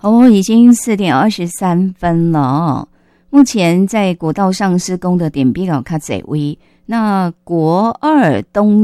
哦，已经4:23了哦。目前在国道上施工的点比较较侪位，那国二东